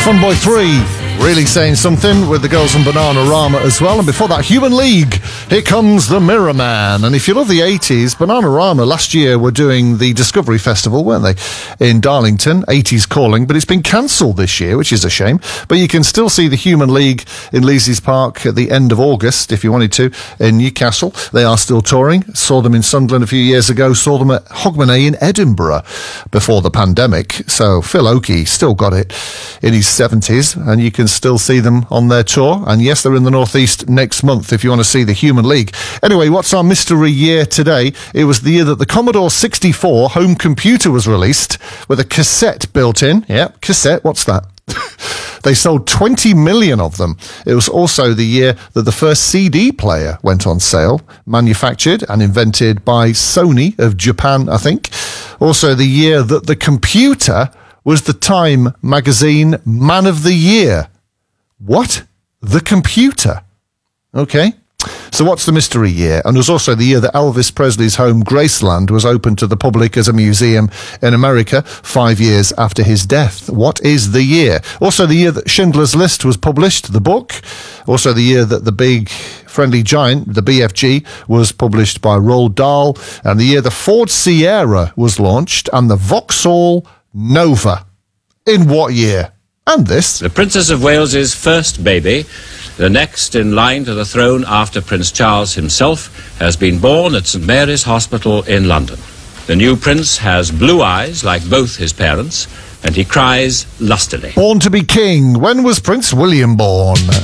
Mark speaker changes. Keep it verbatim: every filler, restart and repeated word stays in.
Speaker 1: Funboy three, really saying something with the girls on Bananarama as well. And before that, Human League, here comes the Mirror Man. And if you love the eighties, Bananarama last year were doing the Discovery Festival, weren't they, in Darlington, eighties calling, but it's been cancelled this year, which is a shame. But you can still see the Human League in Leases Park at the end of August, if you wanted to, in Newcastle. They are still touring. Saw them in Sunderland a few years ago, saw them at Hogmanay in Edinburgh before the pandemic. So Phil Oakey still got it in his seventies, and you can still see them on their tour. And yes, they're in the Northeast next month if you want to see the Human League. Anyway, what's our mystery year today? It was the year that the Commodore sixty-four home computer was released with a cassette built in. Yeah, cassette, what's that? They sold twenty million of them. It was also the year that the first C D player went on sale, manufactured and invented by Sony of Japan, I think. Also the year that the computer was the Time magazine Man of the Year. What? The computer? Okay. So what's the mystery year? And it was also the year that Elvis Presley's home, Graceland, was opened to the public as a museum in America five years after his death. What is the year? Also the year that Schindler's List was published, the book. Also the year that The Big Friendly Giant, the B F G, was published by Roald Dahl. And the year the Ford Sierra was launched and the Vauxhall Nova. In what year? And this.
Speaker 2: The Princess of Wales's first baby, the next in line to the throne after Prince Charles himself, has been born at St Mary's Hospital in London. The new prince has blue eyes like both his parents, and he cries lustily.
Speaker 1: Born to be king. When was Prince William born?